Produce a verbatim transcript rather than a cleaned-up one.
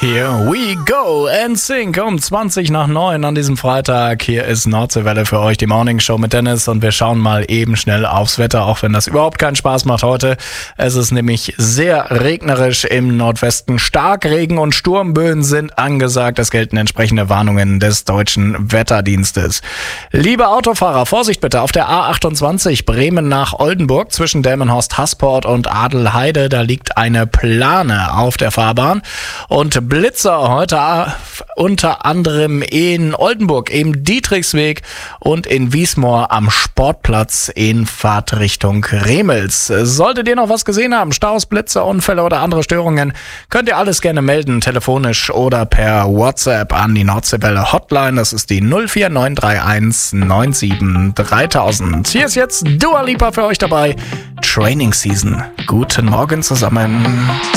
Here we go and sync um zwanzig nach neun an diesem Freitag. Hier ist Nordseewelle für euch, die Morning Show mit Dennis, und wir schauen mal eben schnell aufs Wetter, auch wenn das überhaupt keinen Spaß macht heute. Es ist nämlich sehr regnerisch im Nordwesten. Starkregen und Sturmböen sind angesagt. Es gelten entsprechende Warnungen des deutschen Wetterdienstes. Liebe Autofahrer, Vorsicht bitte auf der A achtundzwanzig Bremen nach Oldenburg zwischen Delmenhorst-Hasport und Adelheide. Da liegt eine Plane auf der Fahrbahn. Und Blitzer heute unter anderem in Oldenburg im Dietrichsweg und in Wiesmoor am Sportplatz in Fahrtrichtung Remels. Solltet ihr noch was gesehen haben, Staus, Blitzer, Unfälle oder andere Störungen, könnt ihr alles gerne melden, telefonisch oder per WhatsApp an die Nordseewelle Hotline. Das ist die null vier neun drei eins neun sieben dreitausend. Hier ist jetzt Dua Lipa für euch dabei. Training Season. Guten Morgen zusammen.